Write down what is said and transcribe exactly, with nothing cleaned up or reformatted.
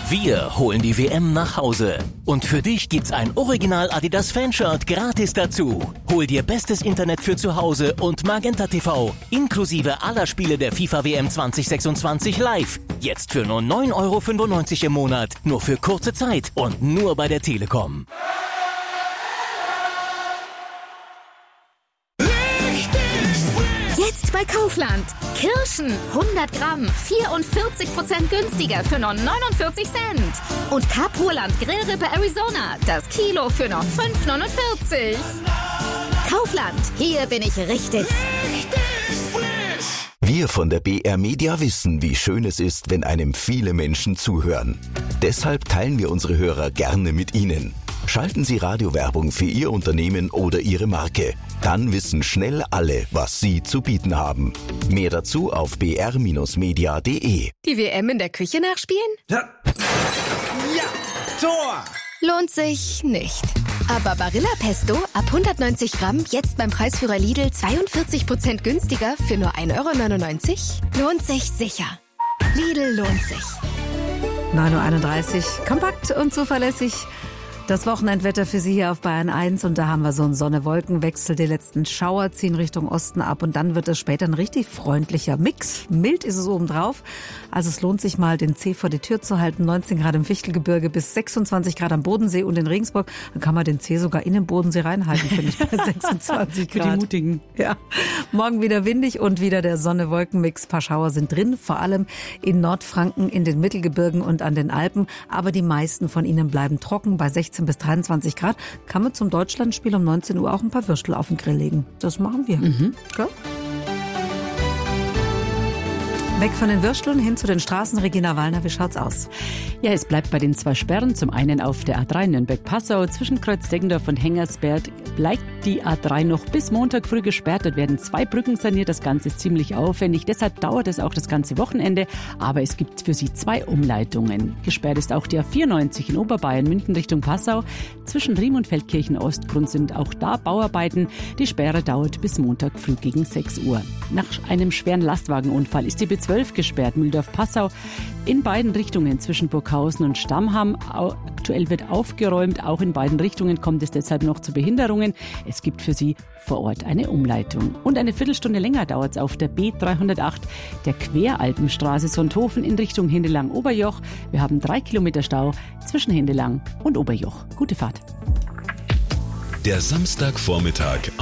Wir holen die W M nach Hause. Und für dich gibt's ein Original Adidas Fanshirt gratis dazu. Hol dir bestes Internet für zu Hause und Magenta T V, inklusive aller Spiele der FIFA W M zwanzig sechsundzwanzig live. Jetzt für nur neun Euro fünfundneunzig im Monat, nur für kurze Zeit und nur bei der Telekom. Jetzt bei Kaufland. Kirschen hundert Gramm, vierundvierzig Prozent günstiger für nur neunundvierzig Cent. Und Kapurland Grillrippe Arizona, das Kilo für nur fünf neunundvierzig. Kaufland, hier bin ich richtig. Wir von der B R Media wissen, wie schön es ist, wenn einem viele Menschen zuhören. Deshalb teilen wir unsere Hörer gerne mit Ihnen. Schalten Sie Radiowerbung für Ihr Unternehmen oder Ihre Marke. Dann wissen schnell alle, was Sie zu bieten haben. Mehr dazu auf b r media punkt d e. Die W M in der Küche nachspielen? Ja, ja, Tor! Lohnt sich nicht. Aber Barilla Pesto ab hundertneunzig Gramm jetzt beim Preisführer Lidl zweiundvierzig Prozent günstiger für nur ein Euro neunundneunzig? Lohnt sich sicher. Lidl lohnt sich. neun Uhr einunddreißig, kompakt und zuverlässig. Das Wochenendwetter für Sie hier auf Bayern eins und da haben wir so einen Sonne-Wolken-Wechsel. Die letzten Schauer ziehen Richtung Osten ab und dann wird es später ein richtig freundlicher Mix. Mild ist es obendrauf. Also es lohnt sich mal, den Zeh vor die Tür zu halten. neunzehn Grad im Fichtelgebirge bis sechsundzwanzig Grad am Bodensee und in Regensburg. Dann kann man den Zeh sogar in den Bodensee reinhalten, finde ich, bei sechsundzwanzig Grad. Für die Mutigen. Ja. Morgen wieder windig und wieder der Sonne-Wolken-Mix. Ein paar Schauer sind drin, vor allem in Nordfranken, in den Mittelgebirgen und an den Alpen. Aber die meisten von ihnen bleiben trocken bei sechzehn bis dreiundzwanzig Grad, kann man zum Deutschlandspiel um neunzehn Uhr auch ein paar Würstel auf den Grill legen. Das machen wir. Mhm. Okay. Weg von den Würsteln hin zu den Straßen. Regina Wallner, wie schaut's aus? Ja, es bleibt bei den zwei Sperren. Zum einen auf der A drei Nürnberg-Passau. Zwischen Kreuz-Deggendorf und Hengersberg bleibt die A drei noch bis Montag früh gesperrt. Dort werden zwei Brücken saniert. Das Ganze ist ziemlich aufwendig. Deshalb dauert es auch das ganze Wochenende. Aber es gibt für Sie zwei Umleitungen. Gesperrt ist auch die A vierundneunzig in Oberbayern, München Richtung Passau. Zwischen Riem und Feldkirchen-Ostgrund sind auch da Bauarbeiten. Die Sperre dauert bis Montag früh gegen sechs Uhr. Nach einem schweren Lastwagenunfall ist die B zwölf gesperrt, Mühldorf-Passau, in beiden Richtungen zwischen Burghausen und Stammham. Aktuell wird aufgeräumt, auch in beiden Richtungen kommt es deshalb noch zu Behinderungen. Es gibt für Sie vor Ort eine Umleitung. Und eine Viertelstunde länger dauert es auf der B dreihundertacht, der Queralpenstraße Sonthofen in Richtung Hindelang-Oberjoch. Wir haben drei Kilometer Stau zwischen Hindelang und Oberjoch. Gute Fahrt. Der Samstagvormittag